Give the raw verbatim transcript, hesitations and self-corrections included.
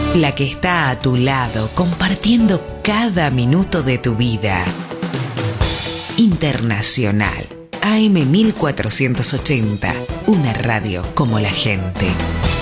La que está a tu lado, compartiendo cada minuto de tu vida. Internacional, A M mil cuatrocientos ochenta, una radio como la gente.